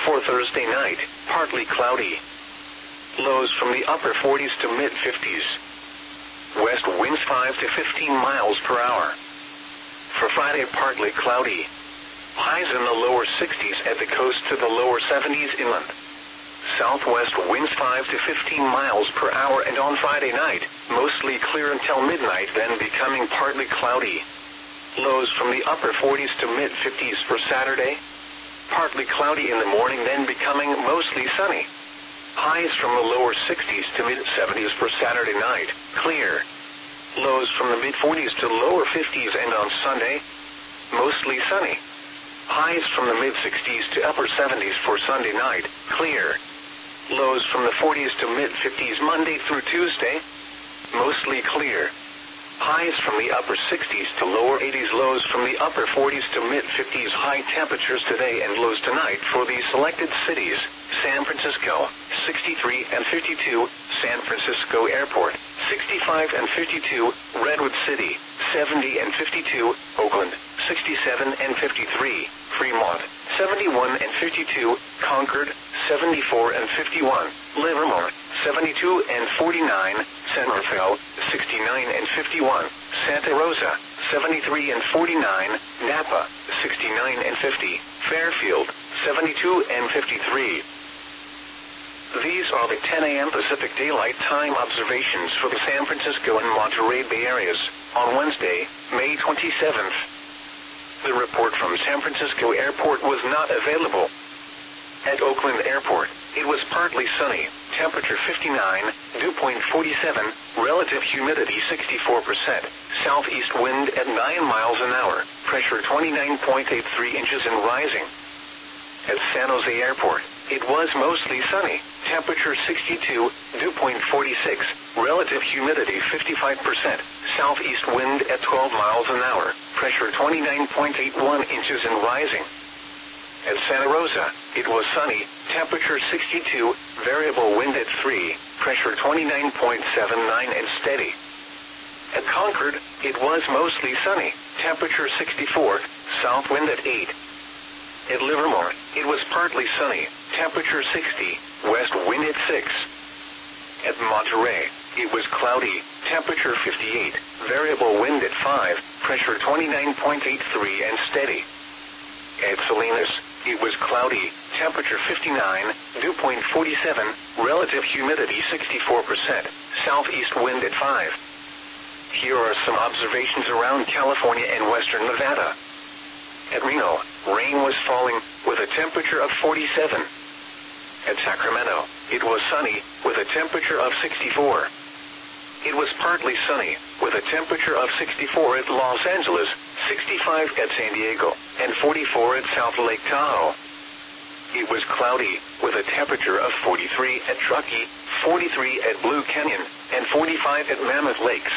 For Thursday night, partly cloudy. Lows from the upper 40s to mid-50s. West winds 5 to 15 miles per hour. For Friday, partly cloudy. Highs in the lower 60s at the coast to the lower 70s inland. Southwest winds 5 to 15 miles per hour, and on Friday night, mostly clear until midnight, then becoming partly cloudy. Lows from the upper 40s to mid-50s for Saturday. Partly cloudy in the morning, then becoming mostly sunny. Highs from the lower 60s to mid-70s for Saturday night, clear. Lows from the mid-40s to lower 50s, and on Sunday, mostly sunny. Highs from the mid-60s to upper 70s for Sunday night, clear. Lows from the 40s to mid-50s Monday through Tuesday, mostly clear. Highs from the upper 60s to lower 80s, lows from the upper 40s to mid-50s. High temperatures today and lows tonight for these selected cities: San Francisco, 63 and 52, San Francisco Airport, 65 and 52, Redwood City, 70 and 52, Oakland, 67 and 53, Fremont, 71 and 52, Concord, 74 and 51, Livermore, 72 and 49, San Rafael, 69 and 51, Santa Rosa, 73 and 49, Napa, 69 and 50, Fairfield, 72 and 53. These are the 10 a.m. Pacific Daylight Time observations for the San Francisco and Monterey Bay areas on Wednesday, May 27th. The report from San Francisco Airport was not available. At Oakland Airport, it was partly sunny, temperature 59, dew point 47, relative humidity 64%, southeast wind at 9 miles an hour, pressure 29.83 inches and rising. At San Jose Airport, it was mostly sunny, temperature 62, dew point 46, relative humidity 55%, southeast wind at 12 miles an hour, pressure 29.81 inches and rising. At Santa Rosa, it was sunny, temperature 62, variable wind at 3, pressure 29.79 and steady. At Concord, it was mostly sunny, temperature 64, south wind at 8. At Livermore, it was partly sunny, temperature 60, west wind at 6. At Monterey, it was cloudy, temperature 58, variable wind at 5, pressure 29.83 and steady. At Salinas, it was cloudy, temperature 59, dew point 47, relative humidity 64%, southeast wind at 5. Here are some observations around California and western Nevada. At Reno, rain was falling, with a temperature of 47. At Sacramento, it was sunny, with a temperature of 64. It was partly sunny, with a temperature of 64 at Los Angeles, 65 at San Diego, and 44 at South Lake Tahoe. It was cloudy, with a temperature of 43 at Truckee, 43 at Blue Canyon, and 45 at Mammoth Lakes.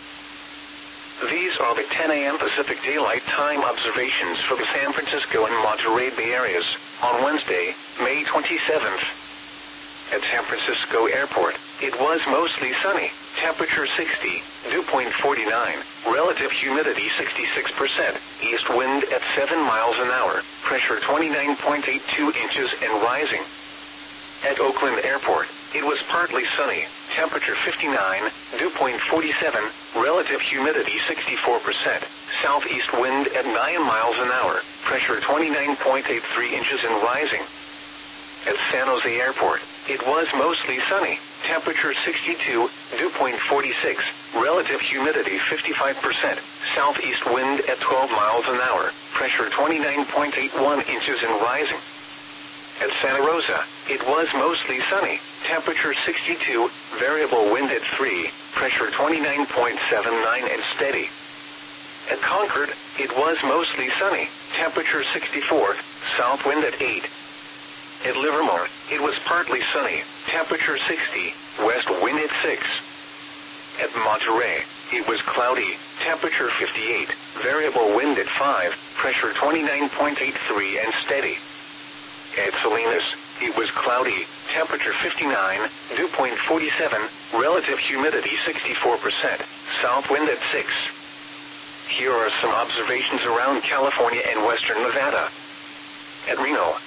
These are the 10 a.m. Pacific Daylight Time observations for the San Francisco and Monterey Bay areas on Wednesday, May 27th. At San Francisco Airport, it was mostly sunny, temperature 60, dew point 49, relative humidity 66%, east wind at 7 miles an hour, pressure 29.82 inches and rising. At Oakland Airport, it was partly sunny, temperature 59, dew point 47, relative humidity 64%, southeast wind at 9 miles an hour, pressure 29.83 inches and rising. At San Jose Airport, it was mostly sunny, temperature 62, dew point 46, relative humidity 55%, southeast wind at 12 miles an hour, pressure 29.81 inches and rising. At Santa Rosa, it was mostly sunny, temperature 62, variable wind at 3, pressure 29.79 and steady. At Concord, it was mostly sunny, temperature 64, south wind at 8. At Livermore, it was partly sunny, temperature 60, west wind at 6. At Monterey, it was cloudy, temperature 58, variable wind at 5, pressure 29.83 and steady. At Salinas, it was cloudy, temperature 59, dew point 47, relative humidity 64%, south wind at 6. Here are some observations around California and western Nevada. At Reno,